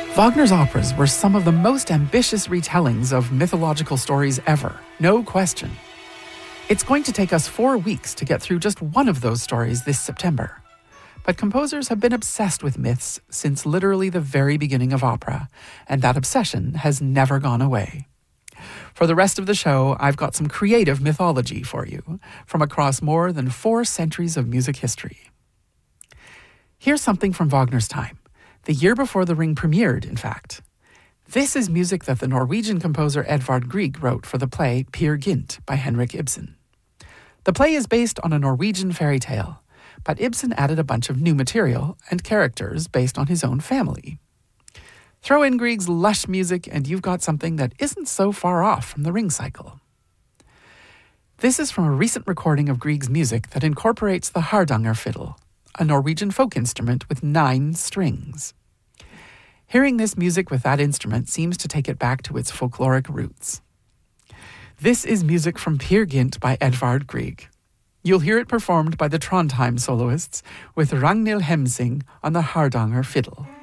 Wagner's operas were some of the most ambitious retellings of mythological stories ever, no question. It's going to take us 4 weeks to get through just one of those stories this September. But composers have been obsessed with myths since literally the very beginning of opera, and that obsession has never gone away. For the rest of the show, I've got some creative mythology for you, from across more than 4 centuries of music history. Here's something from Wagner's time, the year before The Ring premiered, in fact. This is music that the Norwegian composer Edvard Grieg wrote for the play Peer Gynt by Henrik Ibsen. The play is based on a Norwegian fairy tale, but Ibsen added a bunch of new material and characters based on his own family. Throw in Grieg's lush music and you've got something that isn't so far off from the Ring cycle. This is from a recent recording of Grieg's music that incorporates the Hardanger fiddle, a Norwegian folk instrument with 9 strings. Hearing this music with that instrument seems to take it back to its folkloric roots. This is music from Peer Gynt by Edvard Grieg. You'll hear it performed by the Trondheim soloists with Ragnhild Hemsing on the Hardanger fiddle.